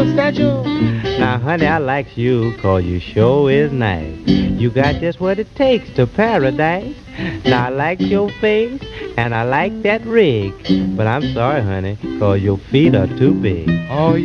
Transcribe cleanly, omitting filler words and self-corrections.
Now, honey, I likes you 'cause you sure is nice. You got just what it takes to paradise. Now, I like your face and I like that rig. But I'm sorry, honey, 'cause your feet are too big. Oh,